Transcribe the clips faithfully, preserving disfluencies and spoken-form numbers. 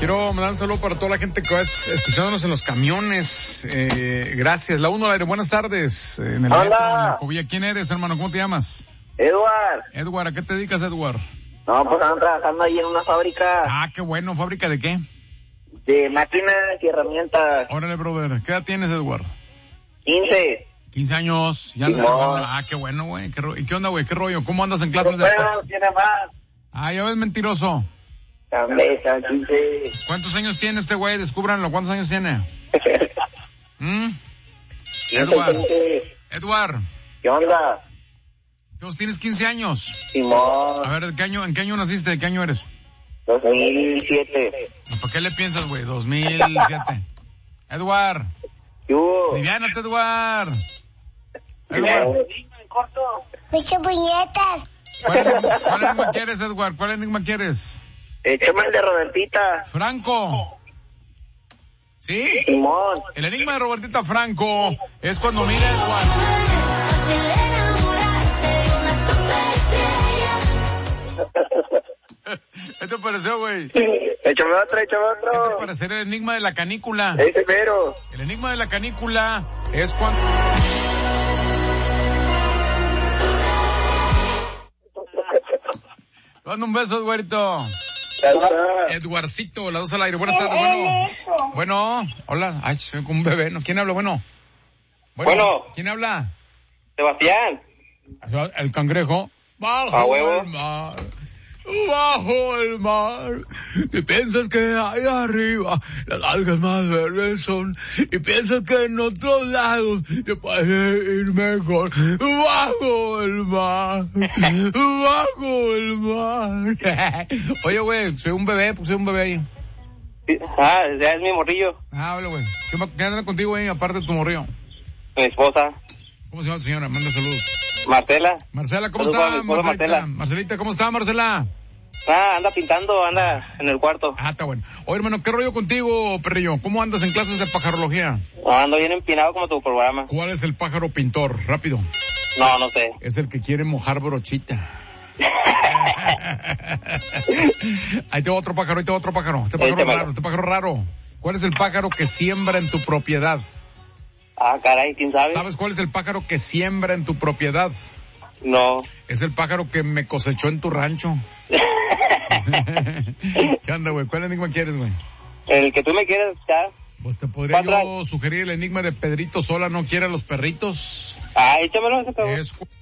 Quiero mandar un saludo para toda la gente que va escuchándonos en los camiones. Eh, gracias. La uno al aire. Buenas tardes. En el Hola. metro, en la Covilla. ¿Quién eres, hermano? ¿Cómo te llamas? Edward. Edward, ¿a qué te dedicas, Edward? No, pues ando trabajando ahí en una fábrica. Ah, qué bueno. ¿Fábrica de qué? De máquinas y herramientas. Órale, brother. ¿Qué edad tienes, Edward? quince. quince años. Ya Sí, no. no. Ah, qué bueno, güey. ¿Qué ro- ¿Y qué onda, güey? ¿Qué rollo? ¿Cómo andas en clases de...? Bueno, tiene más. Ah, ya ves, mentiroso. También, quince. ¿Cuántos años tiene este güey? Descúbranlo. ¿Cuántos años tiene? ¿Mm? quince, Edward. quince. Edward. ¿Qué onda? Entonces tienes quince años. Simón. A ver, ¿de qué año, ¿en qué año naciste? ¿De qué año eres? dos mil siete. ¿Para qué le piensas, güey? dos mil siete. Edward. ¿Qué hubo? Liviánate, Edward. Edward. Muchas puñetas. ¿Cuál, enigma- ¿Cuál enigma quieres, Edward? ¿Cuál enigma quieres? Échame el de Robertita. Franco. ¿Sí? Simón. El enigma de Robertita Franco es cuando mira, Edward. ¿Qué te pareció, güey? Échame otro, échame ¿Qué te otro. pareció el enigma de la canícula? Ese mero. El enigma de la canícula es cuando... Te mando un beso, Eduardito. Eduarcito, las dos al aire. Buenas tardes, bueno. Bueno, hola. Ay, soy con un bebé, ¿no? ¿Quién habla? Bueno. Bueno. ¿Quién habla? Sebastián. El cangrejo. Bajo A huevo. el mar. Bajo el mar. Y piensas que ahí arriba las algas más verdes son. Y piensas que en otros lados te puede ir mejor. Bajo el mar. Bajo el mar. Oye, güey, soy un bebé, pues soy un bebé ahí. Ah, ya es mi morrillo. Ah, hola, güey. ¿Qué, ma- qué anda contigo, güey, aparte de tu morrillo? Mi esposa. ¿Cómo se llama tu señora? Manda saludos. Marcela. Marcela, ¿cómo Saludos para mi está? esposa, Marcelita, Marcela. Marcelita, ¿cómo está, Marcela? Ah, anda pintando, anda en el cuarto. Ah, está bueno. Oye, hermano, ¿qué rollo contigo, perrillo? ¿Cómo andas en clases de pajarología? Ah, ando bien empinado como tu programa. ¿Cuál es el pájaro pintor? Rápido. No, no sé. Es el que quiere mojar brochita. Ahí te va otro pájaro, ahí te va otro pájaro. Este pájaro Échamelo. raro, este pájaro raro. ¿Cuál es el pájaro que siembra en tu propiedad? Ah, caray, ¿quién sabe? ¿Sabes cuál es el pájaro que siembra en tu propiedad? No. Es el pájaro que me cosechó en tu rancho. ¿Qué onda, güey? ¿Cuál enigma quieres, güey? El que tú me quieres escuchar. Pues te podría ¿Cuál traes? yo sugerir el enigma de Pedrito Sola no quiere a los perritos. Ah, échamelo ese cabrón. Es cu-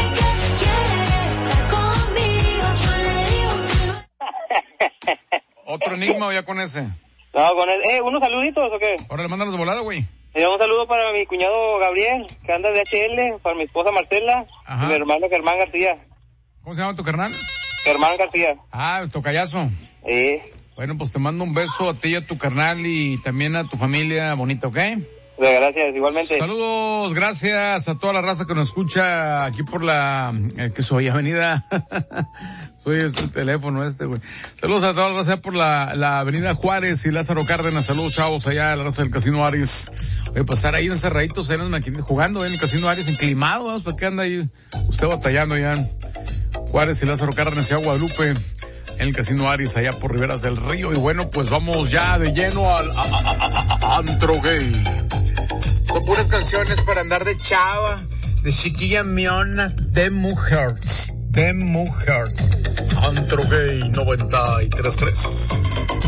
otro enigma o ya con ese. No, con él. Eh, ¿unos saluditos o qué? Ahora le mandan las voladas, güey. Eh, un saludo para mi cuñado Gabriel, que anda de H L, para mi esposa Marcela, Ajá. y mi hermano Germán García. ¿Cómo se llama tu carnal? Germán García. Ah, el tocayazo. Eh, Bueno, pues te mando un beso a ti y a tu carnal y también a tu familia bonita, ¿ok? gracias, igualmente. Saludos, gracias a toda la raza que nos escucha aquí por la, eh, que soy avenida, soy este teléfono este, güey. Saludos a toda la raza por la, la avenida Juárez y Lázaro Cárdenas, saludos chavos allá a la raza del Casino Aries. Oye, pues estar ahí encerraditos, en el, jugando en el Casino Aries, enclimado, vamos, ¿para qué anda ahí usted batallando ya en Juárez y Lázaro Cárdenas y a Guadalupe? En el Casino Aries, allá por Riberas del Río. Y bueno, pues vamos ya de lleno al a, a, a, a, antro gay. Son puras canciones para andar de chava, de chiquilla miona, de mujeres, de mujeres. Antro gay noventa y tres punto tres.